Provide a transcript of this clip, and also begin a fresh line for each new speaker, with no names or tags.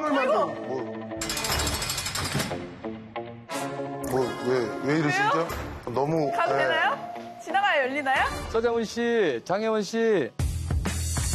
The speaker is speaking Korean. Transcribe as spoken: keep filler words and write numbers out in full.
상황을 만들어. 뭐, 뭐, 왜, 왜 이러시죠? 너무.
가도
예.
되나요? 지나가야 열리나요?
서장훈 씨, 장혜원 씨.